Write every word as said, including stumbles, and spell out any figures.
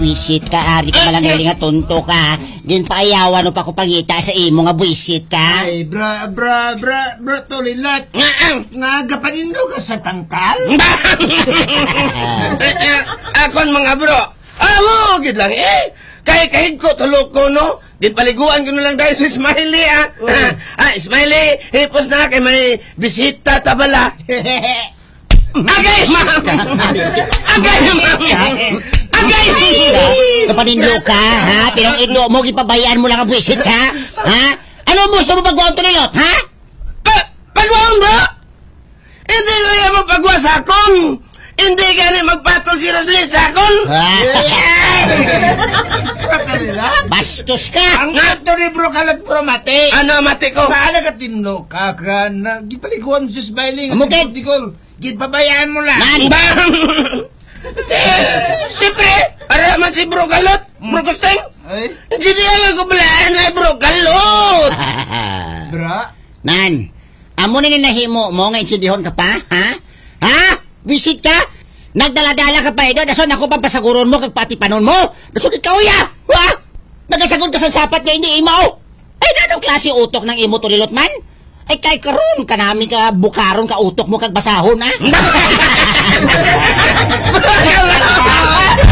buisit ka, ari ka malang nga tonto ka. Din paayawan pa ko pangita sa imo nga buisit ka. Ay, bra, bra, bra, bra, tulilat. Nga, gapanindo ka sa tangkal? Akon mga bro, amo, gid lang eh. Kay kahig ko, tulog ko, no? Din paliguan ko na lang dahil si Smiley, ah. Uh. Ah, Smiley, hipos na kay may bisita tabala. Agay, ma'am! Agay, ma'am! Agay! Kapanindo ka, ha? Pinang idlo mo, ipabayaan mo lang ang buisit, ha? Ha? Ano mo sa mo pagwawang tulilot, ha? Pa pagwawang, bro? Hindi ko yan mapagwa sa akong. Hindi ka na magpatol si Roslyn sa akong. Bastos ka! Ang ato ni bro kalat bro mati. Ano mati ko? Paano ka tinlo ka ka na gipaliguan mo si Smiling. Amukit! Gipabayaan mo lang. Nan! Bang! Siyempre, para naman si bro galot. Bro Gusteng. Ay? Hindi lang ko balaan na bro galot. Bra? Nan, amo na ninahimo mo nga insindihon ka pa, ha? Ha? Visit ka? Nagdala-dala ka pa ito, dason ako pampasaguron mo kag pati panon mo. Dason ikaw ya, ha? Nagasagot ka sa sapat nga hindi imaw. Ay, nanong klase utok ng imo tulilot man? Ay, kay karon ka namin ka bukaron ka utok mo kag basahon, ha?